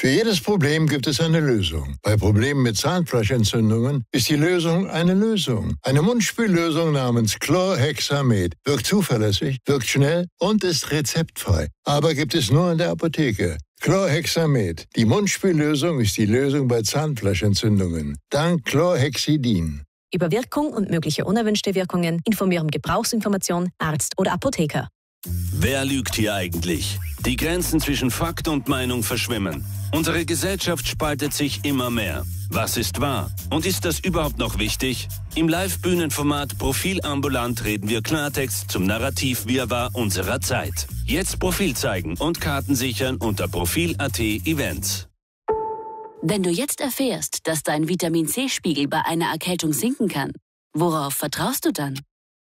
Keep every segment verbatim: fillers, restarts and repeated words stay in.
Für jedes Problem gibt es eine Lösung. Bei Problemen mit Zahnfleischentzündungen ist die Lösung eine Lösung. Eine Mundspüllösung namens Chlorhexamed wirkt zuverlässig, wirkt schnell und ist rezeptfrei. Aber gibt es nur in der Apotheke. Chlorhexamed. Die Mundspüllösung ist die Lösung bei Zahnfleischentzündungen. Dank Chlorhexidin. Über Wirkung und mögliche unerwünschte Wirkungen informieren Gebrauchsinformation, Arzt oder Apotheker. Wer lügt hier eigentlich? Die Grenzen zwischen Fakt und Meinung verschwimmen. Unsere Gesellschaft spaltet sich immer mehr. Was ist wahr? Und ist das überhaupt noch wichtig? Im Live-Bühnenformat Profil ambulant reden wir Klartext zum Narrativ-Wirrwarr unserer Zeit. Jetzt Profil zeigen und Karten sichern unter Profil Punkt at Events. Wenn du jetzt erfährst, dass dein Vitamin-C-Spiegel bei einer Erkältung sinken kann, worauf vertraust du dann?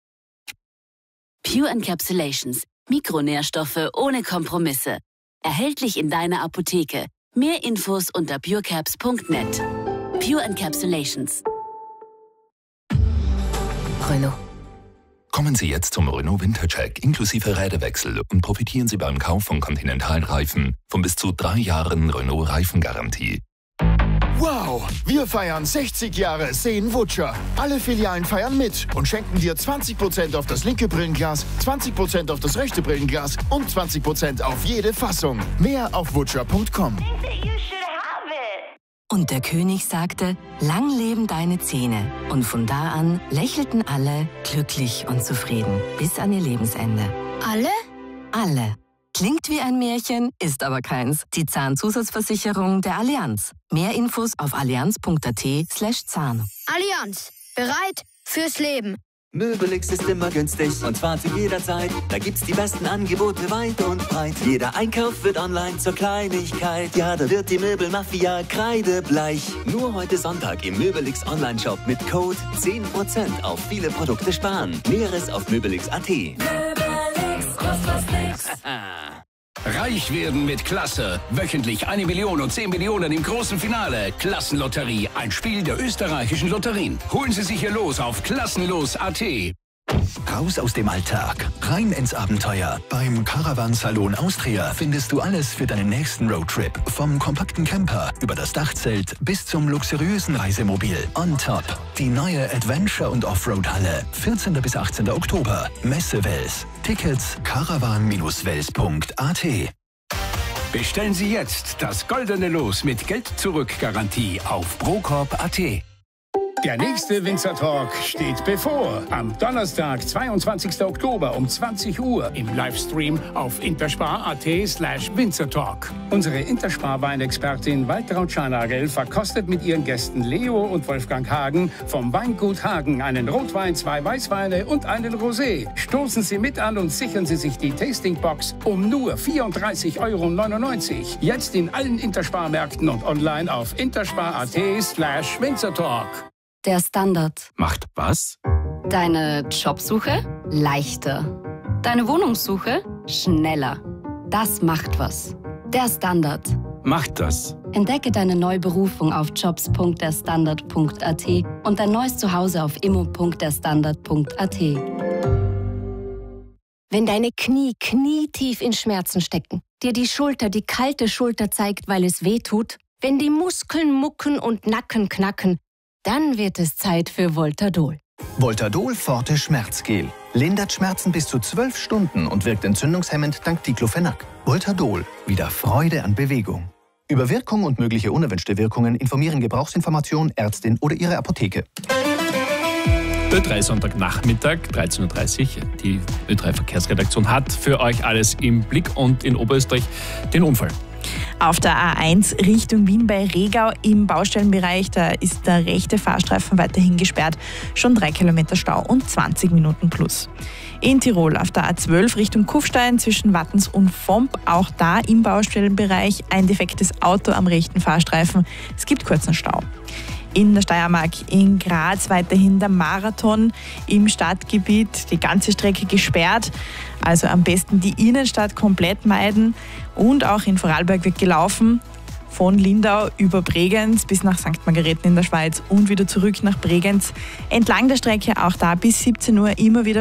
Pure Encapsulations. Mikronährstoffe ohne Kompromisse. Erhältlich in deiner Apotheke. Mehr Infos unter purecaps punkt net. Pure Encapsulations. Renault. Kommen Sie jetzt zum Renault Wintercheck inklusive Räderwechsel und profitieren Sie beim Kauf von Continental-Reifen von bis zu drei Jahren Renault-Reifengarantie. Wow, wir feiern sechzig Jahre Seen-Wutscher. Alle Filialen feiern mit und schenken dir zwanzig Prozent auf das linke Brillenglas, zwanzig Prozent auf das rechte Brillenglas und zwanzig Prozent auf jede Fassung. Mehr auf wutscher punkt com. Und der König sagte, lang leben deine Zähne. Und von da an lächelten alle glücklich und zufrieden bis an ihr Lebensende. Alle? Alle. Klingt wie ein Märchen, ist aber keins. Die Zahnzusatzversicherung der Allianz. Mehr Infos auf allianz punkt at slash Zahn. Allianz. Bereit fürs Leben. Möbelix ist immer günstig und zwar zu jeder Zeit. Da gibt's die besten Angebote weit und breit. Jeder Einkauf wird online zur Kleinigkeit. Ja, da wird die Möbelmafia kreidebleich. Nur heute Sonntag im Möbelix Online-Shop mit Code zehn Prozent auf viele Produkte sparen. Näheres auf möbelix punkt at. Möbelix, kostet was nix. Reich werden mit Klasse. Wöchentlich eine Million und zehn Millionen im großen Finale. Klassenlotterie, ein Spiel der österreichischen Lotterien. Holen Sie sich hier los auf klassenlos punkt at. Raus aus dem Alltag, rein ins Abenteuer. Beim Caravan Salon Austria findest du alles für deinen nächsten Roadtrip. Vom kompakten Camper über das Dachzelt bis zum luxuriösen Reisemobil. On top die neue Adventure- und Offroad-Halle. vierzehnten bis achtzehnten Oktober. Messe Wels. Tickets caravan Bindestrich wels punkt at. Bestellen Sie jetzt das goldene Los mit Geld-Zurück-Garantie auf procorp punkt at. Der nächste Winzer Talk steht bevor. Am Donnerstag, zweiundzwanzigsten Oktober um zwanzig Uhr im Livestream auf interspar punkt at slash winzertalk. Unsere Interspar-Weinexpertin Waltraud Scharnagel verkostet mit ihren Gästen Leo und Wolfgang Hagen vom Weingut Hagen einen Rotwein, zwei Weißweine und einen Rosé. Stoßen Sie mit an und sichern Sie sich die Tastingbox um nur vierunddreißig Euro neunundneunzig. Jetzt in allen Interspar-Märkten und online auf interspar punkt at slash winzertalk. Der Standard. Macht was? Deine Jobsuche leichter. Deine Wohnungssuche schneller. Das macht was. Der Standard. Macht das. Entdecke deine neue Berufung auf jobs punkt der standard punkt at und dein neues Zuhause auf immo punkt der standard punkt at. Wenn deine Knie knietief in Schmerzen stecken, dir die Schulter die kalte Schulter zeigt, weil es weh tut, wenn die Muskeln mucken und Nacken knacken, dann wird es Zeit für Voltadol. Voltadol Forte Schmerzgel. Lindert Schmerzen bis zu zwölf Stunden und wirkt entzündungshemmend dank Diclofenac. Voltadol. Wieder Freude an Bewegung. Über Wirkung und mögliche unerwünschte Wirkungen informieren Gebrauchsinformation, Ärztin oder Ihre Apotheke. Ö drei Sonntagnachmittag, dreizehn Uhr dreißig. Die Ö drei Verkehrsredaktion hat für euch alles im Blick und in Oberösterreich den Unfall. Auf der A eins Richtung Wien bei Regau im Baustellenbereich, da ist der rechte Fahrstreifen weiterhin gesperrt. Schon drei Kilometer Stau und zwanzig Minuten plus. In Tirol auf der A zwölf Richtung Kufstein zwischen Wattens und Vomp, auch da im Baustellenbereich ein defektes Auto am rechten Fahrstreifen. Es gibt kurzen Stau. In der Steiermark, in Graz weiterhin der Marathon im Stadtgebiet, die ganze Strecke gesperrt. Also am besten die Innenstadt komplett meiden. Und auch in Vorarlberg wird gelaufen, von Lindau über Bregenz bis nach Sankt Margareten in der Schweiz und wieder zurück nach Bregenz. Entlang der Strecke auch da bis siebzehn Uhr immer wieder